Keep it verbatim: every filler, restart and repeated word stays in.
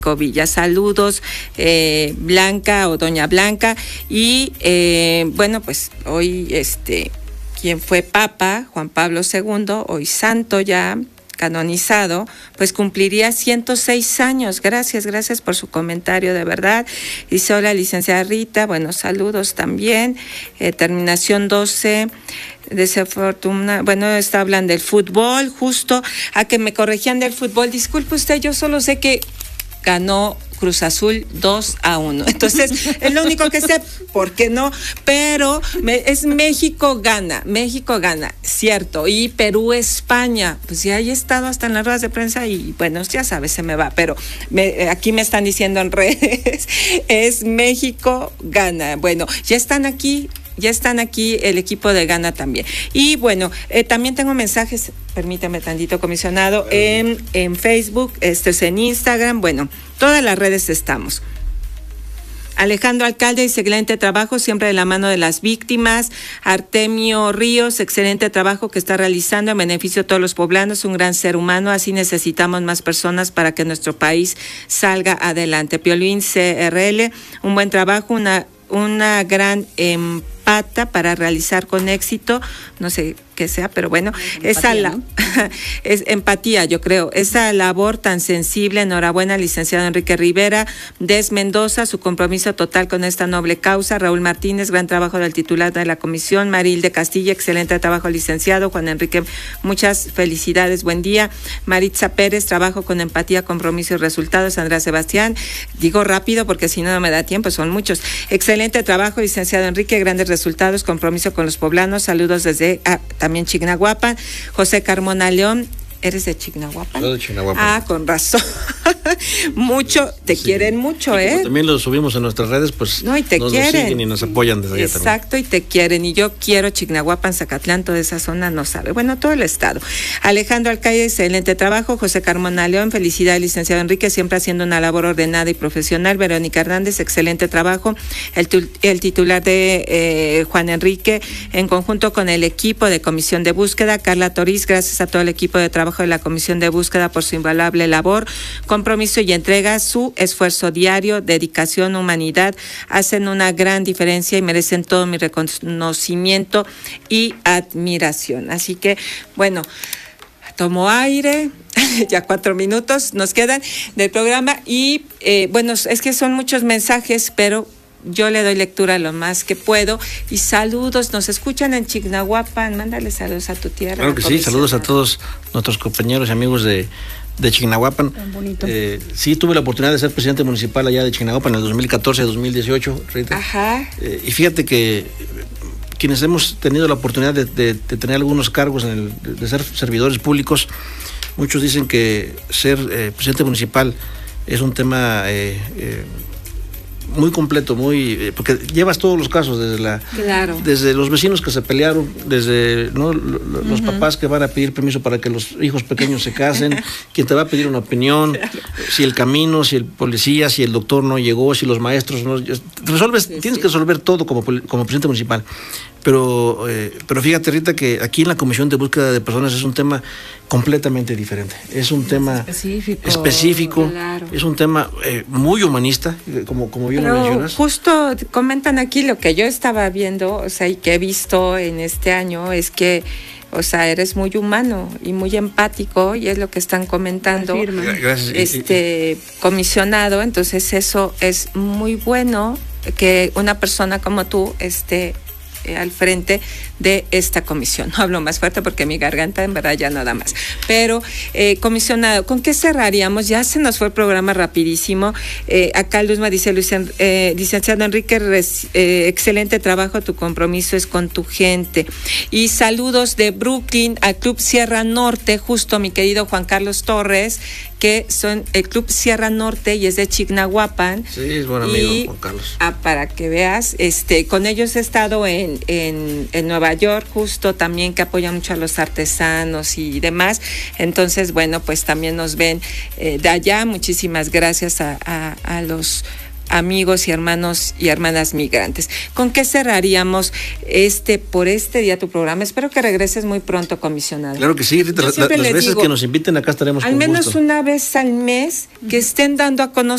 Villa. Saludos, eh, Blanca o Doña Blanca. Y eh, bueno, pues hoy este quien fue Papa, Juan Pablo segundo, hoy santo ya canonizado, pues cumpliría ciento seis años. Gracias, gracias por su comentario, de verdad. Dice, hola, licenciada Rita, buenos saludos también. Eh, terminación doce, desafortunada, bueno, está hablando del fútbol, justo, a que me corregían del fútbol. Disculpe usted, yo solo sé que ganó Cruz Azul dos a uno. Entonces, es lo único que sé, ¿por qué no? Pero me, es México gana, México gana, cierto. Y Perú, España, pues ya he estado hasta en las ruedas de prensa y bueno, ya sabes, se me va, pero me, aquí me están diciendo en redes, es México gana. Bueno, ya están aquí. Ya están aquí el equipo de Ghana también. Y bueno, eh, también tengo mensajes, permítame tantito, comisionado, en, en Facebook, este es en Instagram, bueno, todas las redes estamos. Alejandro Alcalde dice, excelente trabajo, siempre de la mano de las víctimas. Artemio Ríos, excelente trabajo que está realizando en beneficio de todos los poblanos, un gran ser humano, así necesitamos más personas para que nuestro país salga adelante. Piolín C R L, un buen trabajo, una, una gran empata para realizar con éxito, no sé qué sea, pero bueno, empatía, esa la, ¿no? es empatía, yo creo, esa labor tan sensible. Enhorabuena, licenciado Enrique Rivera. Des Mendoza, su compromiso total con esta noble causa. Raúl Martínez, gran trabajo del titular de la comisión. Marilde Castilla, excelente trabajo, licenciado. Juan Enrique, muchas felicidades, buen día. Maritza Pérez, trabajo con empatía, compromiso y resultados. Andrea Sebastián, digo rápido porque si no, no me da tiempo, son muchos. Excelente trabajo, licenciado Enrique, grandes resultados, compromiso con los poblanos. Saludos desde ah, también Chignahuapan. José Carmona León, ¿eres de Chignahuapan? Soy de Chignahuapan. Ah, con razón. Mucho, te sí. quieren mucho, ¿eh? Como también lo subimos en nuestras redes, pues no, y te nos quieren. Nos siguen y nos apoyan desde allá también. Exacto, y te quieren. Y yo quiero Chignahuapan, Zacatlán, toda esa zona, no sabe. Bueno, todo el estado. Alejandro Alcaide, excelente trabajo. José Carmona León, felicidades, licenciado Enrique, siempre haciendo una labor ordenada y profesional. Verónica Hernández, excelente trabajo. El, el titular de eh, Juan Enrique, en conjunto con el equipo de Comisión de Búsqueda. Carla Toriz, gracias a todo el equipo de trabajo de la Comisión de Búsqueda por su invaluable labor, compromiso y entrega, su esfuerzo diario, dedicación, humanidad, hacen una gran diferencia y merecen todo mi reconocimiento y admiración. Así que, bueno, tomo aire, ya cuatro minutos nos quedan del programa y, eh, bueno, es que son muchos mensajes, pero yo le doy lectura lo más que puedo. Y saludos, nos escuchan en Chignahuapan, mándale saludos a tu tierra. Claro que sí, saludos a todos nuestros compañeros y amigos de, de Chignahuapan. Tan bonito. Eh, sí, tuve la oportunidad de ser presidente municipal allá de Chignahuapan en el dos mil catorce a dos mil dieciocho, Rita. Ajá. Eh, y fíjate que quienes hemos tenido la oportunidad de, de, de tener algunos cargos, en el, de ser servidores públicos, muchos dicen que ser eh, presidente municipal es un tema eh, eh, muy completo, muy porque llevas todos los casos, desde la claro. desde los vecinos que se pelearon, desde ¿no? los uh-huh. papás que van a pedir permiso para que los hijos pequeños se casen, quien te va a pedir una opinión, claro. si el camino, si el policía, si el doctor no llegó, si los maestros no resuelves, sí, tienes sí. que resolver todo como, como presidente municipal. Pero, eh, pero fíjate, Rita, que aquí en la Comisión de Búsqueda de Personas es un tema completamente diferente. Es un tema específico, específico claro. es un tema eh, muy humanista, como, como bien pero lo mencionas. Justo comentan aquí lo que yo estaba viendo, o sea, y que he visto en este año, es que, o sea, eres muy humano y muy empático, y es lo que están comentando. Gracias. Este comisionado, entonces eso es muy bueno que una persona como tú esté Eh, al frente de esta comisión. No hablo más fuerte porque mi garganta en verdad ya nada más. Pero, eh, comisionado, ¿con qué cerraríamos? Ya se nos fue el programa rapidísimo. Eh, acá Luzma dice, Luis, eh, licenciado Enrique, res, eh, excelente trabajo, tu compromiso es con tu gente. Y saludos de Brooklyn al Club Sierra Norte, justo mi querido Juan Carlos Torres, que son el Club Sierra Norte y es de Chignahuapan. Sí, es buen amigo, y, Juan Carlos. Ah, para que veas, este, con ellos he estado en, en, en Nueva York, justo también, que apoyan mucho a los artesanos y demás. Entonces, bueno, pues también nos ven eh, de allá. Muchísimas gracias a, a, a los amigos y hermanos y hermanas migrantes. ¿Con qué cerraríamos este por este día tu programa? Espero que regreses muy pronto, comisionado. Claro que sí, Rita, la, las veces digo, que nos inviten acá estaremos al con menos gusto. Una vez al mes que estén dando a conocer